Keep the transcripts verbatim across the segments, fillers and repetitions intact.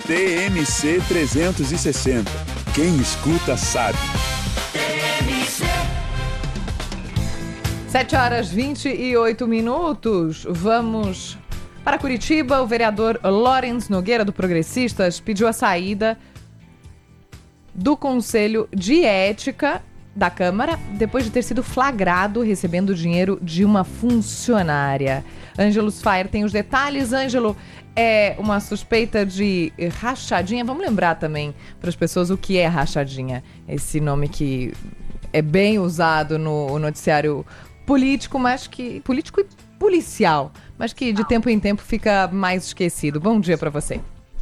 T M C trezentos e sessenta. Quem escuta sabe. sete horas vinte e oito minutos. Vamos para Curitiba. O vereador Lawrence Nogueira, do Progressistas, pediu a saída do Conselho de Ética da Câmara depois de ter sido flagrado recebendo dinheiro de uma funcionária. Ângelo Sfaer tem os detalhes. Ângelo, é uma suspeita de rachadinha. Vamos lembrar também para as pessoas o que é rachadinha. Esse nome que é bem usado no noticiário político, mas que político e policial, mas que de tempo em tempo fica mais esquecido. Bom dia para você.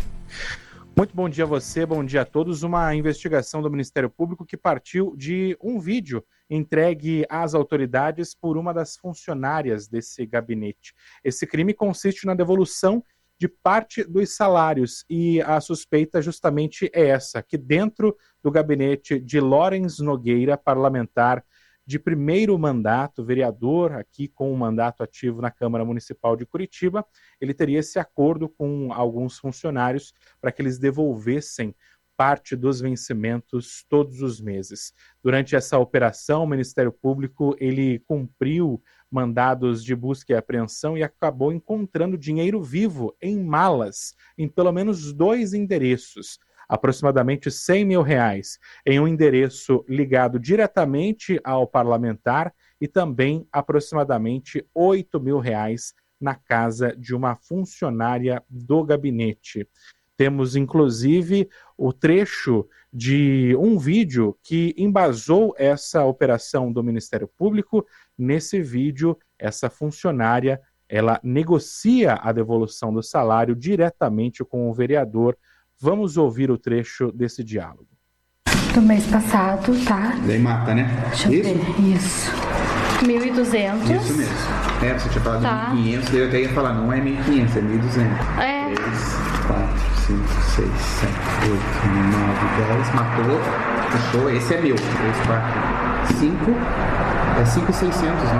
Muito bom dia a você, bom dia a todos. Uma investigação do Ministério Público que partiu de um vídeo entregue às autoridades por uma das funcionárias desse gabinete. Esse crime consiste na devolução de parte dos salários e a suspeita justamente é essa, que dentro do gabinete de Lawrence Nogueira, parlamentar de primeiro mandato, vereador aqui com um mandato ativo na Câmara Municipal de Curitiba, ele teria esse acordo com alguns funcionários para que eles devolvessem parte dos vencimentos todos os meses. Durante essa operação, o Ministério Público ele cumpriu mandados de busca e apreensão e acabou encontrando dinheiro vivo em malas, em pelo menos dois endereços. Aproximadamente cem mil reais em um endereço ligado diretamente ao parlamentar e também aproximadamente oito mil reais na casa de uma funcionária do gabinete. Temos, inclusive, o trecho de um vídeo que embasou essa operação do Ministério Público. Nesse vídeo, essa funcionária, ela negocia a devolução do salário diretamente com o vereador. Vamos ouvir o trecho desse diálogo. Do mês passado, tá? Daí mata, né? Deixa eu Isso? ver. Isso. mil e duzentos. Isso mesmo. É, você tinha falado Tá. mil e quinhentos, daí eu até ia falar, não é mil e quinhentos, é mil e duzentos. É. três, quatro, cinco, seis, sete, oito, nove, dez, matou, fechou, esse é meu. três, quatro, cinco, é cinco mil e seiscentos, não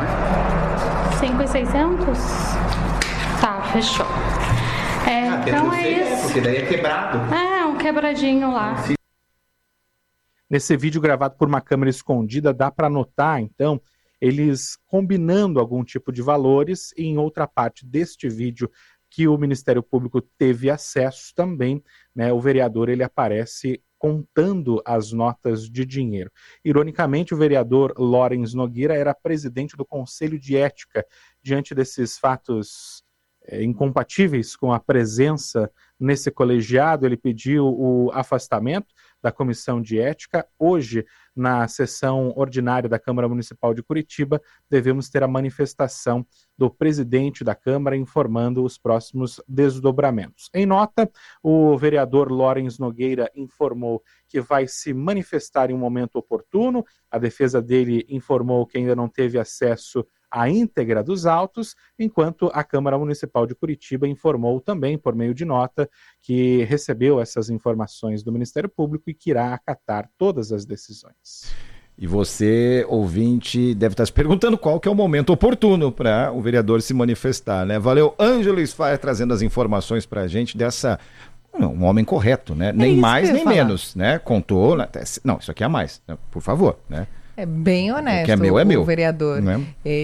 é? cinco mil e seiscentos? Tá, fechou. É, Ah, então eu é sei, isso. porque daí é quebrado. É, um quebradinho lá. Nesse vídeo gravado por uma câmera escondida, dá para notar, então, eles combinando algum tipo de valores e em outra parte deste vídeo que o Ministério Público teve acesso também, né, o vereador ele aparece contando as notas de dinheiro. Ironicamente, o vereador Lawrence Nogueira era presidente do Conselho de Ética. Diante desses fatos é, incompatíveis com a presença nesse colegiado, ele pediu o afastamento da Comissão de Ética. Hoje, na sessão ordinária da Câmara Municipal de Curitiba, devemos ter a manifestação do presidente da Câmara informando os próximos desdobramentos. Em nota, o vereador Lawrence Nogueira informou que vai se manifestar em um momento oportuno. A defesa dele informou que ainda não teve acesso à íntegra dos autos, enquanto a Câmara Municipal de Curitiba informou também, por meio de nota, que recebeu essas informações do Ministério Público e que irá acatar todas as decisões. E você, ouvinte, deve estar se perguntando qual que é o momento oportuno para o vereador se manifestar, né? Valeu, Ângelo Sfaer, trazendo as informações para a gente dessa... Um homem correto, né? É nem mais, nem falar. menos, né? Contou... Não, isso aqui é a mais, né? Por favor, né? É bem honesto. O que é meu é o meu. vereador. É?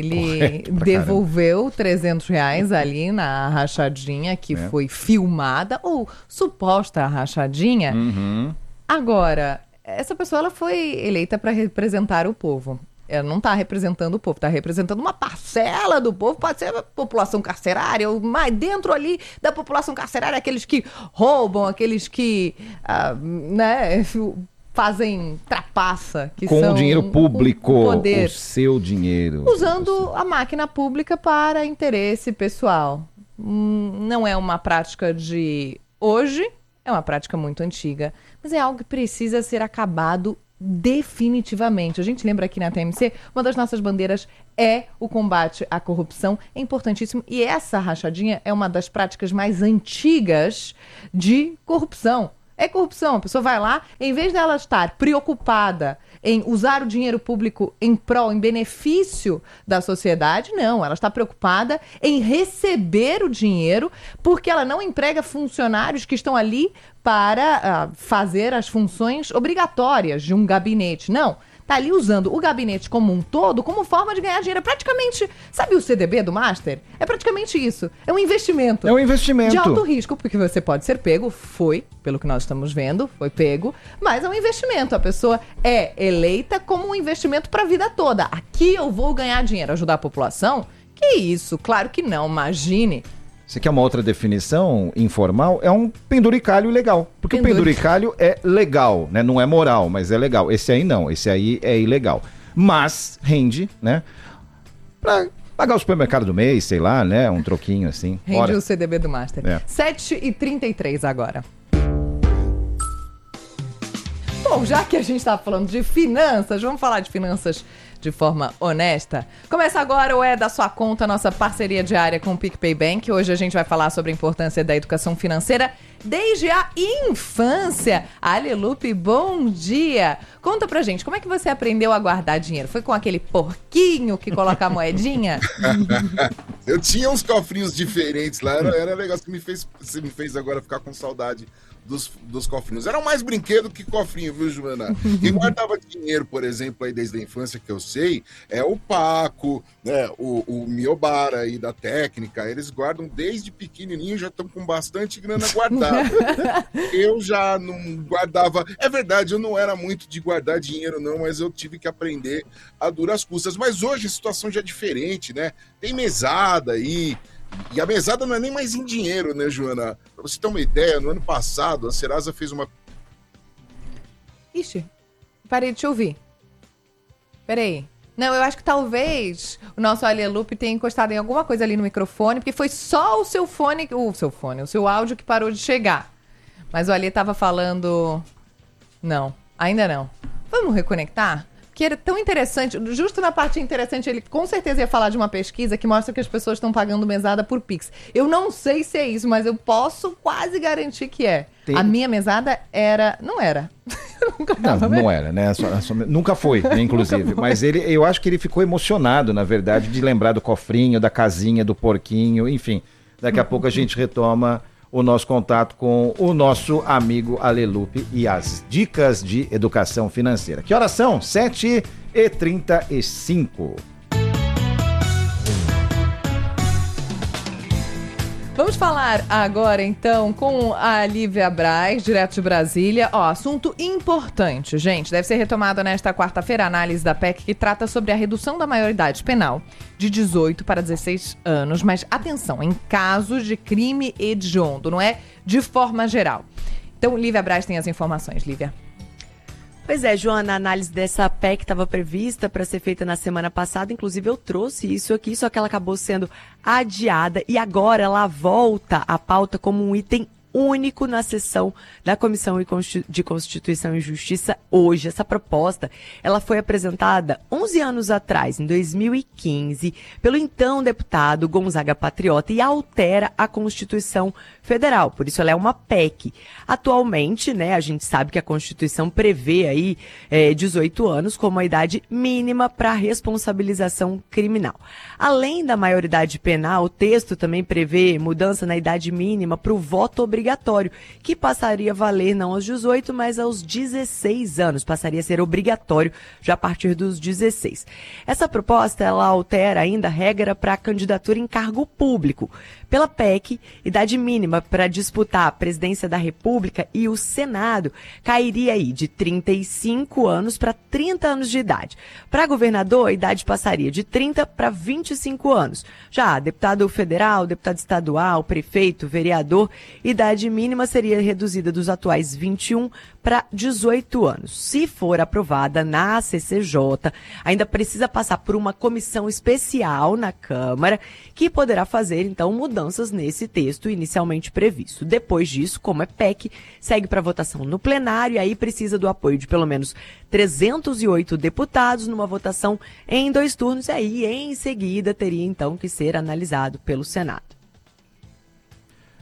Ele devolveu trezentos reais ali na rachadinha que é. foi filmada, ou suposta rachadinha. Uhum. Agora, essa pessoa ela foi eleita para representar o povo. Ela não está representando o povo, está representando uma parcela do povo, pode ser a população carcerária, ou mais dentro ali da população carcerária, aqueles que roubam, aqueles que, ah, né... fazem trapaça, que com são o dinheiro público, o, poder, o seu dinheiro. Usando a máquina pública para interesse pessoal. Hum, não é uma prática de hoje, é uma prática muito antiga, mas é algo que precisa ser acabado definitivamente. A gente lembra aqui na T M C, uma das nossas bandeiras é o combate à corrupção, é importantíssimo, e essa rachadinha é uma das práticas mais antigas de corrupção. É corrupção. A pessoa vai lá, em vez dela estar preocupada em usar o dinheiro público em prol, em benefício da sociedade, não. Ela está preocupada em receber o dinheiro porque ela não emprega funcionários que estão ali para uh, fazer as funções obrigatórias de um gabinete. Não. Está ali usando o gabinete como um todo como forma de ganhar dinheiro. É praticamente, sabe o C D B do Master? É praticamente isso. É um investimento. É um investimento. De alto risco, porque você pode ser pego, foi, pelo que nós estamos vendo, foi pego, mas é um investimento. A pessoa é eleita como um investimento para a vida toda. Aqui eu vou ganhar dinheiro, ajudar a população? Que isso? Claro que não, imagine. Você quer uma outra definição informal? É um penduricalho legal. Porque Penduric... o penduricalho é legal, né? Não é moral, mas é legal. Esse aí não, esse aí é ilegal. Mas rende, né? Pra pagar o supermercado do mês, sei lá, né? Um troquinho assim. Rende Ora. o C D B do Master. É. sete e trinta e três agora. Bom, já que a gente tá falando de finanças, vamos falar de finanças de forma honesta. Começa agora o É da Sua Conta, nossa parceria diária com o PicPay Bank. Hoje a gente vai falar sobre a importância da educação financeira desde a infância. Alelupe, bom dia! Conta pra gente, como é que você aprendeu a guardar dinheiro? Foi com aquele porquinho que coloca a moedinha? Eu tinha uns cofrinhos diferentes lá, era, era legal. Você me, fez, você me fez agora ficar com saudade Dos, dos cofrinhos. Era mais brinquedo que cofrinho, viu, Joana? Quem guardava dinheiro, por exemplo, aí desde a infância, que eu sei, é o Paco, né? O, o Miobara aí da técnica. Eles guardam desde pequenininho, já estão com bastante grana guardada. Eu já não guardava. É verdade, eu não era muito de guardar dinheiro, não, mas eu tive que aprender a duras custas. Mas hoje a situação já é diferente, né? Tem mesada aí. E a mesada não é nem mais em dinheiro, né, Joana? Pra você ter uma ideia, no ano passado, a Serasa fez uma... Ixi, parei de te ouvir. Peraí. Não, eu acho que talvez o nosso Alelupe tenha encostado em alguma coisa ali no microfone, porque foi só o seu fone, o seu fone, o seu áudio que parou de chegar. Mas o Ali tava falando... Não, ainda não. Vamos reconectar? Que era tão interessante, justo na parte interessante, ele com certeza ia falar de uma pesquisa que mostra que as pessoas estão pagando mesada por Pix. Eu não sei se é isso, mas eu posso quase garantir que é. Tem... A minha mesada era... Não era. Nunca não, não era, né? A sua, a sua... Nunca foi, né, inclusive. Nunca foi. Mas ele, eu acho que ele ficou emocionado, na verdade, de lembrar do cofrinho, da casinha, do porquinho, enfim. Daqui a pouco a gente retoma o nosso contato com o nosso amigo Alelupe e as dicas de educação financeira. Que horas são? sete e trinta e cinco. Vamos falar agora, então, com a Lívia Braz, direto de Brasília. Ó, assunto importante, gente. Deve ser retomada nesta quarta-feira a análise da P E C que trata sobre a redução da maioridade penal de dezoito para dezesseis anos. Mas, atenção, em casos de crime hediondo, não é de forma geral. Então, Lívia Braz tem as informações. Lívia. Pois é, Joana, a análise dessa P E C estava prevista para ser feita na semana passada, inclusive eu trouxe isso aqui, só que ela acabou sendo adiada e agora ela volta à pauta como um item único na sessão da Comissão de Constituição e Justiça hoje. Essa proposta, ela foi apresentada onze anos atrás, em dois mil e quinze, pelo então deputado Gonzaga Patriota e altera a Constituição Federal, por isso ela é uma P E C. Atualmente, né, a gente sabe que a Constituição prevê aí é, dezoito anos como a idade mínima para responsabilização criminal. Além da maioridade penal, o texto também prevê mudança na idade mínima para o voto obrigatório, que passaria a valer não aos dezoito, mas aos dezesseis anos, passaria a ser obrigatório já a partir dos dezesseis. Essa proposta, ela altera ainda a regra para a candidatura em cargo público. Pela P E C, idade mínima para disputar a presidência da República e o Senado cairia aí de trinta e cinco anos para trinta anos de idade. Para governador, a idade passaria de trinta para vinte e cinco anos. Já deputado federal, deputado estadual, prefeito, vereador, idade mínima seria reduzida dos atuais vinte e um para dezoito anos. Se for aprovada na C C J, ainda precisa passar por uma comissão especial na Câmara, que poderá fazer, então, mudanças nesse texto inicialmente previsto. Depois disso, como é P E C, segue para votação no plenário e aí precisa do apoio de pelo menos trezentos e oito deputados numa votação em dois turnos e aí, em seguida, teria, então, que ser analisado pelo Senado.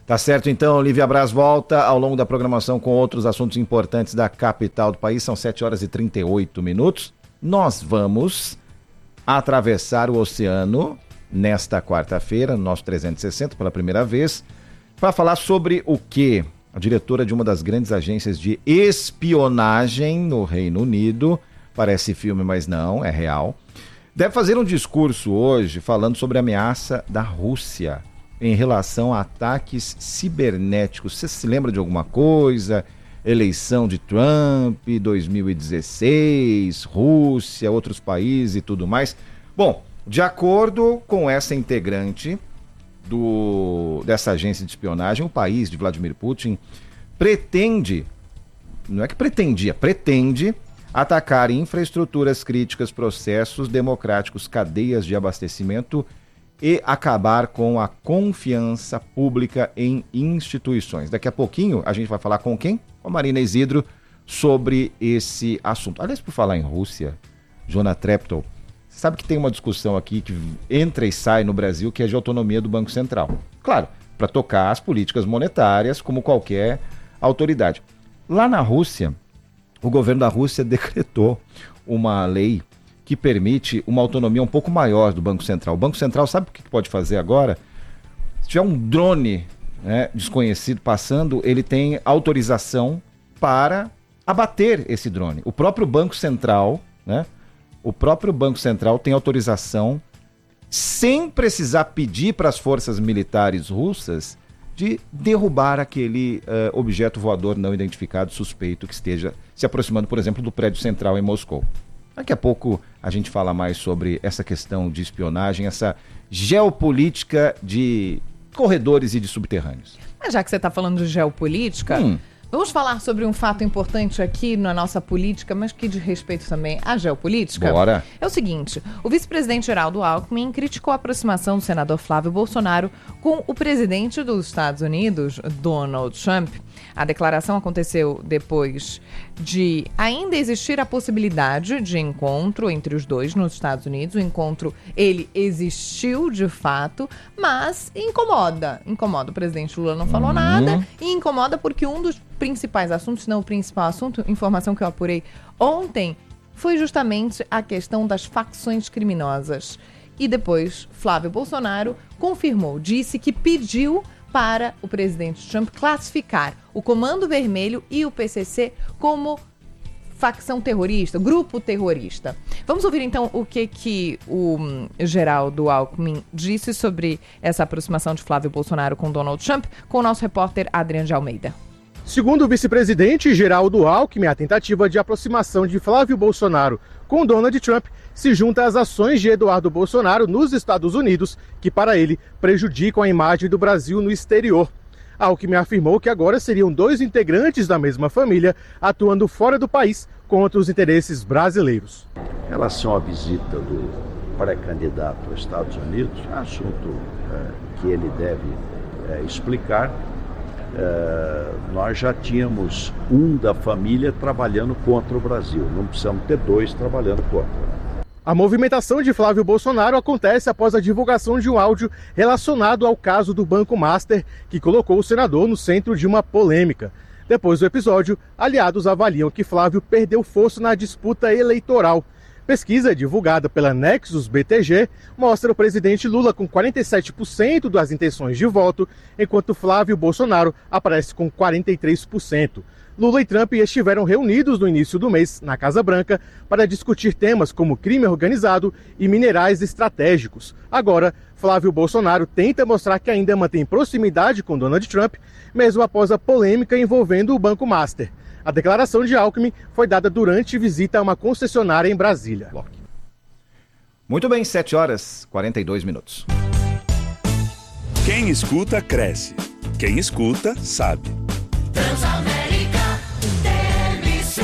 Tá certo, então, Lívia Braz volta ao longo da programação com outros assuntos importantes da capital do país. São sete horas e trinta e oito minutos. Nós vamos atravessar o oceano nesta quarta-feira, no nosso trezentos e sessenta, pela primeira vez, para falar sobre o quê? A diretora de uma das grandes agências de espionagem no Reino Unido, parece filme, mas não, é real, deve fazer um discurso hoje falando sobre a ameaça da Rússia em relação a ataques cibernéticos. Você se lembra de alguma coisa? Eleição de Trump, dois mil e dezesseis, Rússia, outros países e tudo mais. Bom, de acordo com essa integrante do, dessa agência de espionagem, o país de Vladimir Putin pretende, não é que pretendia, pretende atacar infraestruturas críticas, processos democráticos, cadeias de abastecimento e acabar com a confiança pública em instituições. Daqui a pouquinho a gente vai falar com quem? Com a Marina Isidro sobre esse assunto. Aliás, por falar em Rússia, Jonah Treptow, você sabe que tem uma discussão aqui que entra e sai no Brasil, que é de autonomia do Banco Central. Claro, para tocar as políticas monetárias como qualquer autoridade. Lá na Rússia, o governo da Rússia decretou uma lei que permite uma autonomia um pouco maior do Banco Central. O Banco Central sabe o que pode fazer agora? Se tiver um drone, né, desconhecido passando, ele tem autorização para abater esse drone. O próprio Banco Central, né, o próprio Banco Central tem autorização, sem precisar pedir para as forças militares russas, de derrubar aquele uh, objeto voador não identificado suspeito que esteja se aproximando, por exemplo, do prédio central em Moscou. Daqui a pouco a gente fala mais sobre essa questão de espionagem, essa geopolítica de corredores e de subterrâneos. Mas já que você está falando de geopolítica, hum. vamos falar sobre um fato importante aqui na nossa política, mas que diz respeito também à geopolítica. Bora. É o seguinte, o vice-presidente Geraldo Alckmin criticou a aproximação do senador Flávio Bolsonaro com o presidente dos Estados Unidos, Donald Trump. A declaração aconteceu depois de ainda existir a possibilidade de encontro entre os dois nos Estados Unidos. O encontro, ele existiu de fato, mas incomoda. Incomoda. O presidente Lula não falou uhum. nada e incomoda porque um dos principais assuntos, se não o principal assunto, informação que eu apurei ontem, foi justamente a questão das facções criminosas. E depois, Flávio Bolsonaro confirmou, disse que pediu para o presidente Trump classificar o Comando Vermelho e o P C C como facção terrorista, grupo terrorista. Vamos ouvir então o que, que o Geraldo Alckmin disse sobre essa aproximação de Flávio Bolsonaro com Donald Trump, com o nosso repórter Adriano de Almeida. Segundo o vice-presidente Geraldo Alckmin, a tentativa de aproximação de Flávio Bolsonaro com Donald Trump se junta às ações de Eduardo Bolsonaro nos Estados Unidos, que para ele prejudicam a imagem do Brasil no exterior. Alckmin afirmou que agora seriam dois integrantes da mesma família atuando fora do país contra os interesses brasileiros. Em relação à visita do pré-candidato aos Estados Unidos, é assunto é, que ele deve é, explicar. É, nós já tínhamos um da família trabalhando contra o Brasil, não precisamos ter dois trabalhando contra. A movimentação de Flávio Bolsonaro acontece após a divulgação de um áudio relacionado ao caso do Banco Master, que colocou o senador no centro de uma polêmica. Depois do episódio, aliados avaliam que Flávio perdeu força na disputa eleitoral. Pesquisa divulgada pela Nexus B T G mostra o presidente Lula com quarenta e sete por cento das intenções de voto, enquanto Flávio Bolsonaro aparece com quarenta e três por cento. Lula e Trump estiveram reunidos no início do mês na Casa Branca para discutir temas como crime organizado e minerais estratégicos. Agora, Flávio Bolsonaro tenta mostrar que ainda mantém proximidade com Donald Trump, mesmo após a polêmica envolvendo o Banco Master. A declaração de Alckmin foi dada durante visita a uma concessionária em Brasília. Muito bem, sete horas e quarenta e dois minutos. Quem escuta, cresce. Quem escuta, sabe. Transamérica T M C.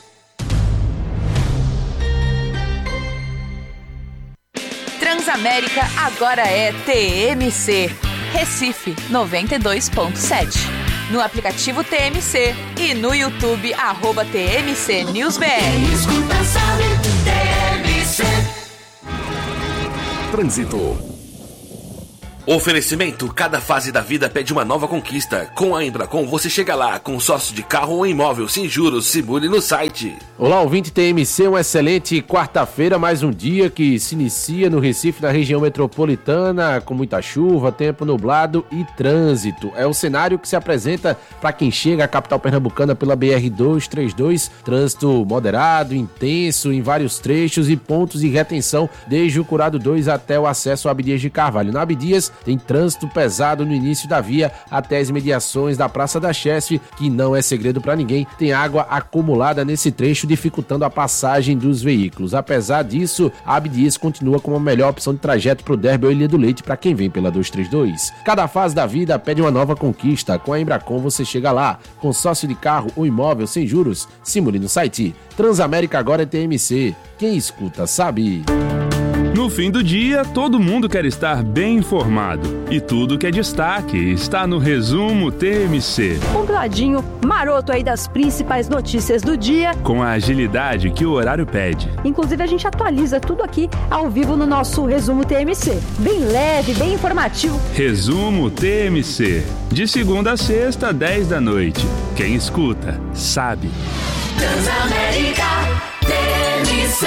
Transamérica agora é T M C. Recife noventa e dois ponto sete. No aplicativo T M C e no YouTube, arroba T M C News B R. Quem escuta sabe, T M C. Trânsito. Oferecimento, cada fase da vida pede uma nova conquista. Com a Embracon você chega lá, consórcio de carro ou imóvel, sem juros, simule no site. Olá, ouvinte T M C, uma excelente quarta-feira, mais um dia que se inicia no Recife, na região metropolitana, com muita chuva, tempo nublado e trânsito. É o cenário que se apresenta para quem chega à capital pernambucana pela B R duzentos e trinta e dois, trânsito moderado, intenso em vários trechos e pontos de retenção desde o Curado dois até o acesso a Abdias de Carvalho. Na Abdias, tem trânsito pesado no início da via até as imediações da Praça da Chesf, que não é segredo para ninguém, tem água acumulada nesse trecho, dificultando a passagem dos veículos. Apesar disso, a Abdias continua como a melhor opção de trajeto para o Derby ou Ilha do Leite para quem vem pela duzentos e trinta e dois. Cada fase da vida pede uma nova conquista. Com a Embracon você chega lá. Consórcio de carro ou imóvel sem juros, simule no site. Transamérica agora é T M C. Quem escuta sabe. No fim do dia, todo mundo quer estar bem informado. E tudo que é destaque está no Resumo T M C. Compladinho, maroto aí das principais notícias do dia. Com a agilidade que o horário pede. Inclusive, a gente atualiza tudo aqui ao vivo no nosso Resumo T M C. Bem leve, bem informativo. Resumo T M C. De segunda a sexta, dez da noite. Quem escuta, sabe. Transamérica T M C.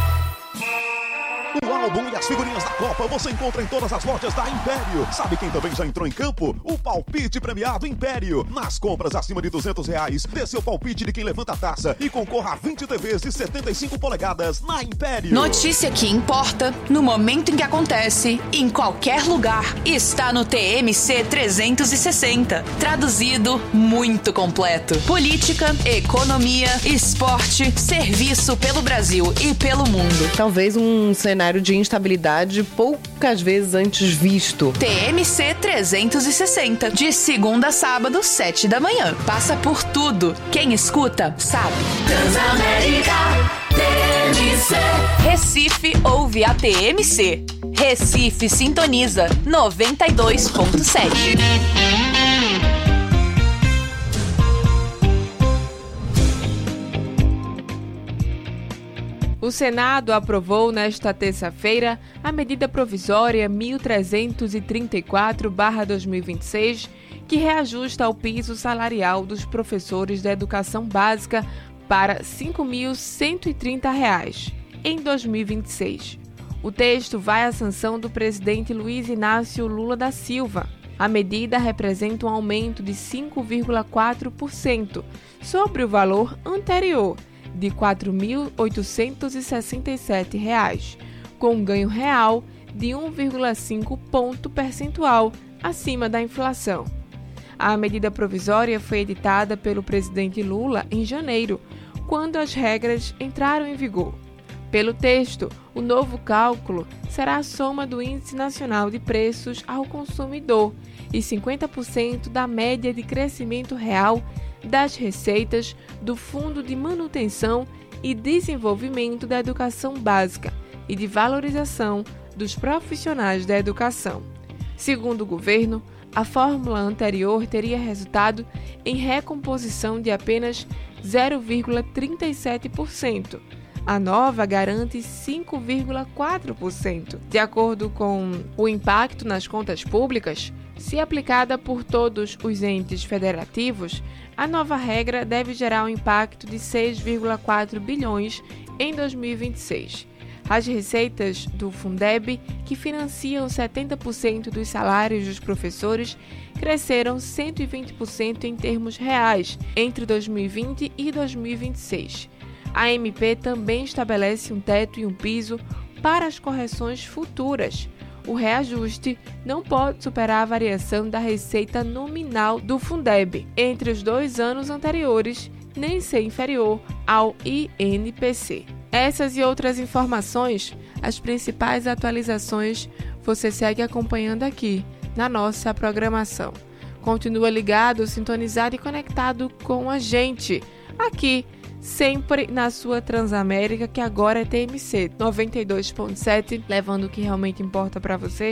O álbum e as figurinhas da Copa você encontra em todas as lojas da Império. Sabe quem também já entrou em campo? O palpite premiado Império. Nas compras acima de duzentos reais, dê seu palpite de quem levanta a taça e concorra a vinte T Vs de setenta e cinco polegadas na Império. Notícia que importa, no momento em que acontece, em qualquer lugar, está no T M C trezentos e sessenta. Traduzido, muito completo. Política, economia, esporte, serviço pelo Brasil e pelo mundo. Talvez um cenário de instabilidade poucas vezes antes visto. T M C trezentos e sessenta, de segunda a sábado, sete da manhã. Passa por tudo. Quem escuta, sabe. Transamérica T M C. Recife ouve a T M C. Recife sintoniza noventa e dois ponto sete. O Senado aprovou nesta terça-feira a medida provisória mil trezentos e trinta e quatro barra dois mil e vinte e seis, que reajusta o piso salarial dos professores da educação básica para cinco mil cento e trinta reais em dois mil e vinte e seis. O texto vai à sanção do presidente Luiz Inácio Lula da Silva. A medida representa um aumento de cinco vírgula quatro por cento sobre o valor anterior, de quatro mil oitocentos e sessenta e sete reais, com um ganho real de um vírgula cinco ponto percentual acima da inflação. A medida provisória foi editada pelo presidente Lula em janeiro, quando as regras entraram em vigor. Pelo texto, o novo cálculo será a soma do Índice Nacional de Preços ao Consumidor e cinquenta por cento da média de crescimento real das receitas do Fundo de Manutenção e Desenvolvimento da Educação Básica e de Valorização dos Profissionais da Educação. Segundo o governo, a fórmula anterior teria resultado em recomposição de apenas zero vírgula trinta e sete por cento. A nova garante cinco vírgula quatro por cento. De acordo com o impacto nas contas públicas, se aplicada por todos os entes federativos, a nova regra deve gerar um impacto de seis vírgula quatro bilhões em dois mil e vinte e seis. As receitas do Fundeb, que financiam setenta por cento dos salários dos professores, cresceram cento e vinte por cento em termos reais entre dois mil e vinte e dois mil e vinte e seis. A M P também estabelece um teto e um piso para as correções futuras. O reajuste não pode superar a variação da receita nominal do Fundeb entre os dois anos anteriores, nem ser inferior ao I N P C. Essas e outras informações, as principais atualizações, você segue acompanhando aqui na nossa programação. Continua ligado, sintonizado e conectado com a gente aqui, sempre na sua Transamérica, que agora é T M C noventa e dois ponto sete, levando o que realmente importa para você,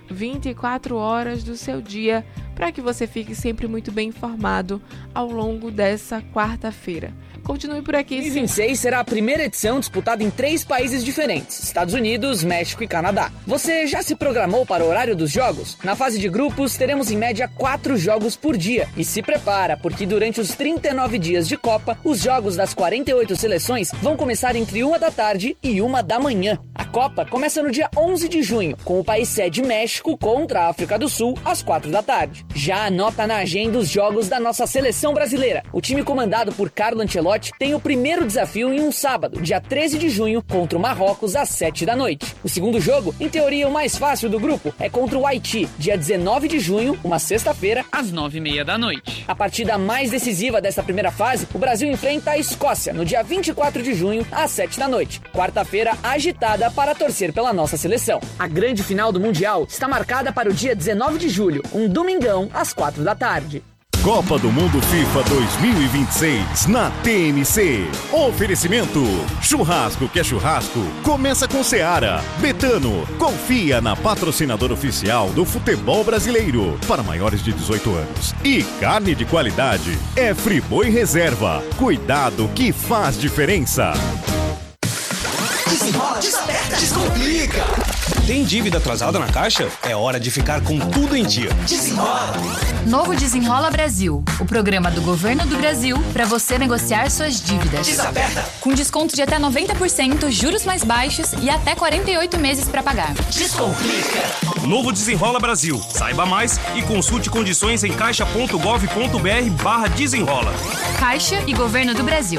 vinte e quatro horas do seu dia, para que você fique sempre muito bem informado ao longo dessa quarta-feira. Continue por aqui. dois mil e vinte e seis será a primeira edição disputada em três países diferentes, Estados Unidos, México e Canadá. Você já se programou para o horário dos jogos? Na fase de grupos, teremos em média quatro jogos por dia. E se prepara, porque durante os trinta e nove dias de Copa, os jogos das quarenta e oito seleções vão começar entre uma da tarde e uma da manhã. A Copa começa no dia onze de junho, com o país sede México contra a África do Sul, às quatro da tarde. Já anota na agenda os jogos da nossa seleção brasileira. O time comandado por Carlo Ancelotti tem o primeiro desafio em um sábado, dia treze de junho, contra o Marrocos, às sete da noite. O segundo jogo, em teoria o mais fácil do grupo, é contra o Haiti, dia dezenove de junho, uma sexta-feira, às nove e meia da noite. A partida mais decisiva dessa primeira fase, o Brasil enfrenta a Escócia, no dia vinte e quatro de junho, às sete da noite. Quarta-feira agitada para torcer pela nossa seleção. A grande final do Mundial está marcada para o dia dezenove de julho, um domingão, às quatro da tarde. Copa do Mundo FIFA dois mil e vinte e seis na T M C. Oferecimento: churrasco que é churrasco, começa com Seara. Betano, confia na patrocinadora oficial do futebol brasileiro para maiores de dezoito anos. E carne de qualidade é Friboi Reserva. Cuidado que faz diferença. Desenrola, desaperta, descomplica. Tem dívida atrasada na Caixa? É hora de ficar com tudo em dia. Desenrola. Novo Desenrola Brasil, o programa do Governo do Brasil para você negociar suas dívidas. Desaperta. Com desconto de até noventa por cento, juros mais baixos e até quarenta e oito meses para pagar. Descomplica. Novo Desenrola Brasil. Saiba mais e consulte condições em caixa ponto gov ponto br barra desenrola. Caixa e Governo do Brasil.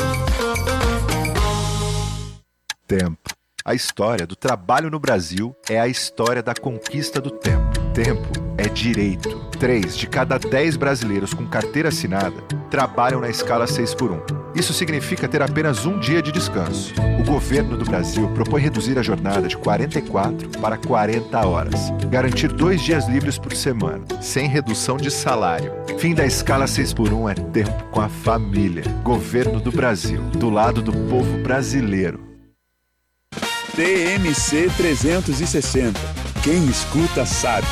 Tempo. A história do trabalho no Brasil é a história da conquista do tempo. Tempo é direito. Três de cada dez brasileiros com carteira assinada trabalham na escala seis por um. Isso significa ter apenas um dia de descanso. O governo do Brasil propõe reduzir a jornada de quarenta e quatro para quarenta horas. Garantir dois dias livres por semana, sem redução de salário. Fim da escala seis por um é tempo com a família. Governo do Brasil, do lado do povo brasileiro. T M C trezentos e sessenta. Quem escuta sabe.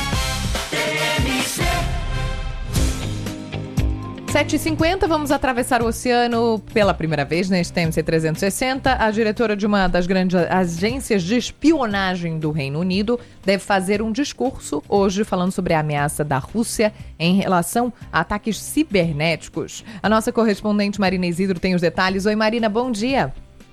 sete e cinquenta, vamos atravessar o oceano pela primeira vez neste T M C trezentos e sessenta. A diretora de uma das grandes agências de espionagem do Reino Unido deve fazer um discurso hoje falando sobre a ameaça da Rússia em relação a ataques cibernéticos. A nossa correspondente Marina Isidro tem os detalhes. Oi, Marina, bom dia.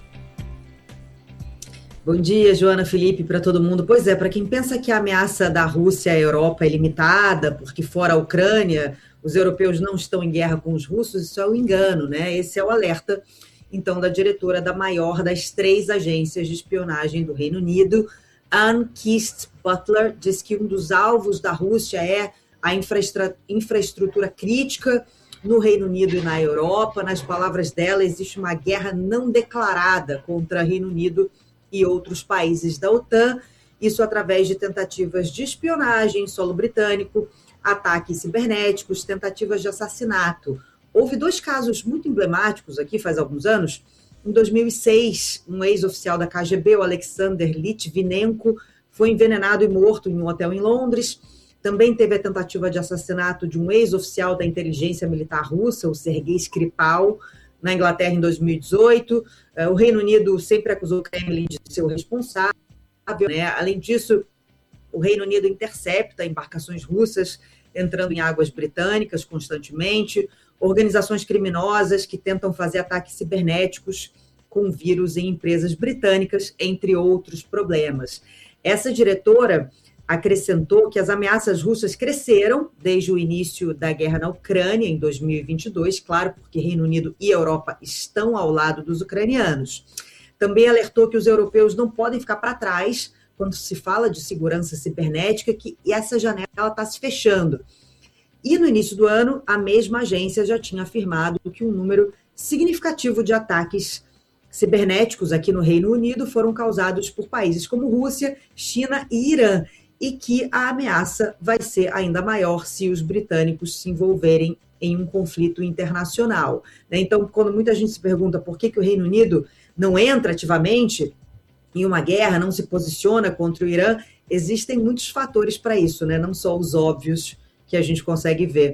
Bom dia, Joana, Felipe, para todo mundo. Pois é, para quem pensa que a ameaça da Rússia à Europa é limitada, porque fora a Ucrânia, os europeus não estão em guerra com os russos, isso é um engano, né? Esse é o alerta, então, da diretora da maior das três agências de espionagem do Reino Unido, Anne Kist-Butler, diz que um dos alvos da Rússia é a infraestra- infraestrutura crítica no Reino Unido e na Europa. Nas palavras dela, existe uma guerra não declarada contra o Reino Unido e outros países da OTAN, isso através de tentativas de espionagem em solo britânico, ataques cibernéticos, tentativas de assassinato. Houve dois casos muito emblemáticos aqui, faz alguns anos. Em dois mil e seis, um ex-oficial da K G B, o Alexander Litvinenko, foi envenenado e morto em um hotel em Londres. Também teve a tentativa de assassinato de um ex-oficial da inteligência militar russa, o Sergei Skripal, na Inglaterra em dois mil e dezoito. O Reino Unido sempre acusou o Kremlin de ser o responsável, né? Além disso, o Reino Unido intercepta embarcações russas entrando em águas britânicas constantemente, organizações criminosas que tentam fazer ataques cibernéticos com vírus em empresas britânicas, entre outros problemas. Essa diretora acrescentou que as ameaças russas cresceram desde o início da guerra na Ucrânia, em dois mil e vinte e dois, claro, porque Reino Unido e Europa estão ao lado dos ucranianos. Também alertou que os europeus não podem ficar para trás quando se fala de segurança cibernética, que essa janela está se fechando. E no início do ano, a mesma agência já tinha afirmado que um número significativo de ataques cibernéticos aqui no Reino Unido foram causados por países como Rússia, China e Irã, e que a ameaça vai ser ainda maior se os britânicos se envolverem em um conflito internacional. Então, quando muita gente se pergunta por que, que o Reino Unido não entra ativamente em uma guerra, não se posiciona contra o Irã. Existem muitos fatores para isso, né? Não só os óbvios que a gente consegue ver.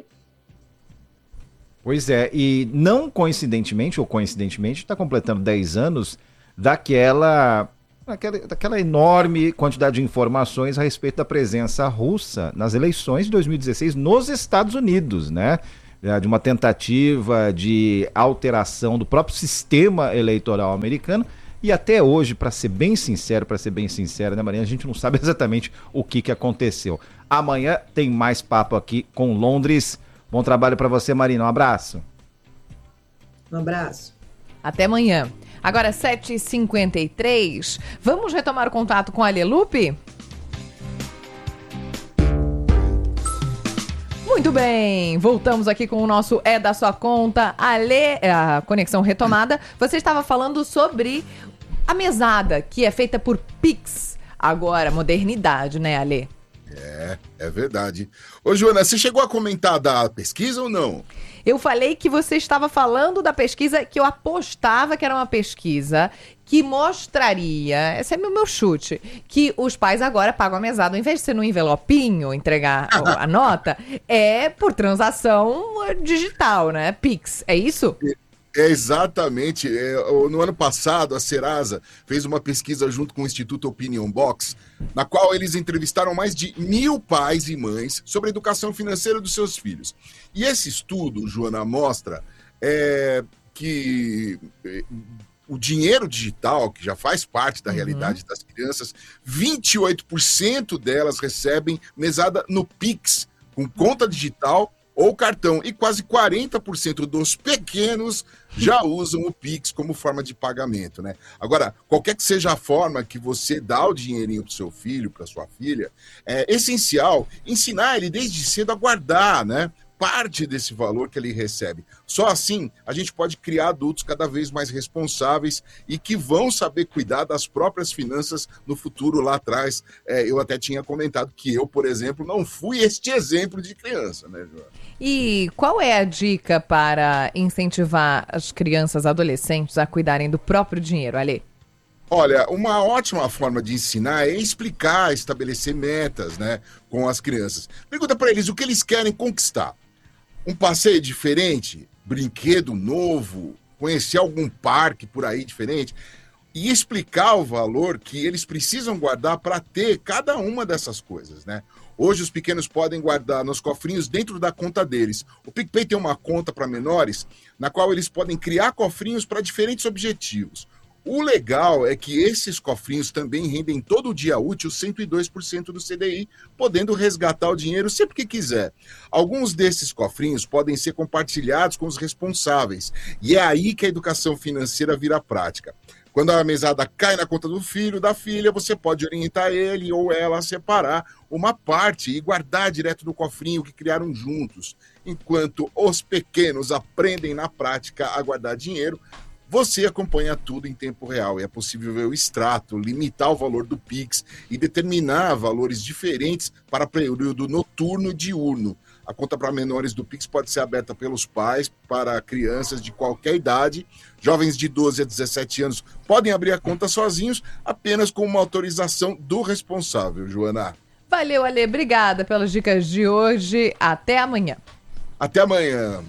Pois é, e não coincidentemente, ou coincidentemente, está completando dez anos daquela, daquela, daquela enorme quantidade de informações a respeito da presença russa nas eleições de dois mil e dezesseis nos Estados Unidos, né? De uma tentativa de alteração do próprio sistema eleitoral americano. E até hoje, para ser bem sincero, para ser bem sincero, né, Marina, a gente não sabe exatamente o que, que aconteceu. Amanhã tem mais papo aqui com Londres. Bom trabalho para você, Marina. Um abraço. Um abraço. Até amanhã. Agora, sete e cinquenta e três. Vamos retomar o contato com a Ale Lupe? Muito bem, voltamos aqui com o nosso É da Sua Conta. Ale, a conexão retomada. Você estava falando sobre a mesada, que é feita por Pix. Agora, modernidade, né, Ale? É, é verdade. Ô, Joana, você chegou a comentar da pesquisa ou não? Eu falei que você estava falando da pesquisa, que eu apostava que era uma pesquisa que mostraria, esse é o meu chute, que os pais agora pagam a mesada, ao invés de ser no envelopinho, entregar a nota, é por transação digital, né? Pix, é isso? É, exatamente. É, no ano passado, a Serasa fez uma pesquisa junto com o Instituto Opinion Box, na qual eles entrevistaram mais de mil pais e mães sobre a educação financeira dos seus filhos. E esse estudo, Joana, mostra é, que é, o dinheiro digital, que já faz parte da uhum. realidade das crianças, vinte e oito por cento delas recebem mesada no Pix, com conta digital ou cartão, e quase quarenta por cento dos pequenos já usam o Pix como forma de pagamento, né? Agora, qualquer que seja a forma que você dá o dinheirinho para o seu filho, para sua filha, é essencial ensinar ele desde cedo a guardar, né? Parte desse valor que ele recebe. Só assim a gente pode criar adultos cada vez mais responsáveis e que vão saber cuidar das próprias finanças no futuro. Lá atrás, é, eu até tinha comentado que eu, por exemplo, não fui este exemplo de criança, né, Joana? E qual é a dica para incentivar as crianças, adolescentes a cuidarem do próprio dinheiro, Ale? Olha, uma ótima forma de ensinar é explicar, estabelecer metas, né, com as crianças. Pergunta para eles o que eles querem conquistar. Um passeio diferente, brinquedo novo, conhecer algum parque por aí diferente e explicar o valor que eles precisam guardar para ter cada uma dessas coisas, né? Hoje os pequenos podem guardar nos cofrinhos dentro da conta deles. O PicPay tem uma conta para menores na qual eles podem criar cofrinhos para diferentes objetivos. O legal é que esses cofrinhos também rendem todo dia útil cento e dois por cento do C D I, podendo resgatar o dinheiro sempre que quiser. Alguns desses cofrinhos podem ser compartilhados com os responsáveis, e é aí que a educação financeira vira prática. Quando a mesada cai na conta do filho, da filha, você pode orientar ele ou ela a separar uma parte e guardar direto no cofrinho que criaram juntos. Enquanto os pequenos aprendem na prática a guardar dinheiro, você acompanha tudo em tempo real e é possível ver o extrato, limitar o valor do Pix e determinar valores diferentes para período noturno e diurno. A conta para menores do Pix pode ser aberta pelos pais para crianças de qualquer idade. Jovens de doze a dezessete anos podem abrir a conta sozinhos, apenas com uma autorização do responsável, Joana. Valeu, Ale. Obrigada pelas dicas de hoje. Até amanhã. Até amanhã.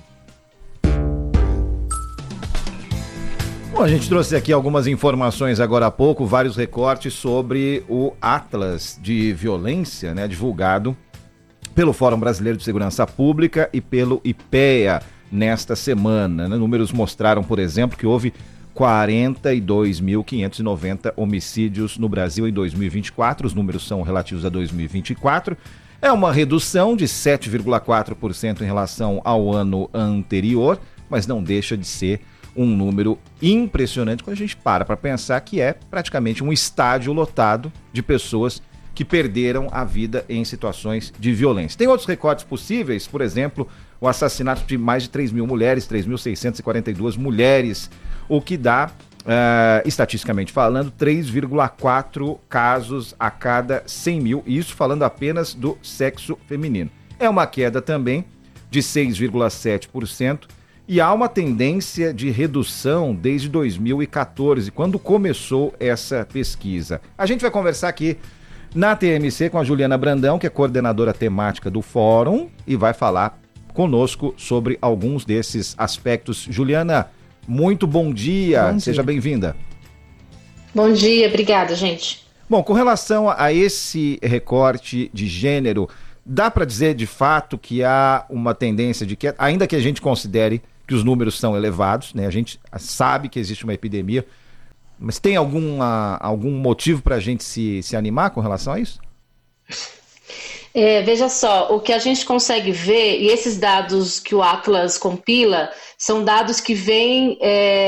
Bom, a gente trouxe aqui algumas informações agora há pouco, vários recortes sobre o Atlas de Violência, né, divulgado pelo Fórum Brasileiro de Segurança Pública e pelo IPEA nesta semana. Né? Números mostraram, por exemplo, que houve quarenta e dois mil quinhentos e noventa homicídios no Brasil em dois mil e vinte e quatro, os números são relativos a dois mil e vinte e quatro, é uma redução de sete vírgula quatro por cento em relação ao ano anterior, mas não deixa de ser um número impressionante quando a gente para para pensar que é praticamente um estádio lotado de pessoas que perderam a vida em situações de violência. Tem outros recortes possíveis, por exemplo, o assassinato de mais de três mil mulheres, três mil seiscentas e quarenta e duas mulheres, o que dá, uh, estatisticamente falando, três vírgula quatro casos a cada cem mil, isso falando apenas do sexo feminino. É uma queda também de seis vírgula sete por cento E há uma tendência de redução desde dois mil e quatorze, quando começou essa pesquisa. A gente vai conversar aqui na T M C com a Juliana Brandão, que é coordenadora temática do Fórum, e vai falar conosco sobre alguns desses aspectos. Juliana, muito bom dia, bom dia. Seja bem-vinda. Bom dia, obrigada, gente. Bom, com relação a esse recorte de gênero, dá para dizer de fato que há uma tendência de que, ainda que a gente considere que os números são elevados, né? A gente sabe que existe uma epidemia, mas tem alguma, algum motivo para a gente se, se animar com relação a isso? É, veja só, o que a gente consegue ver, e esses dados que o Atlas compila, são dados que vêm... É...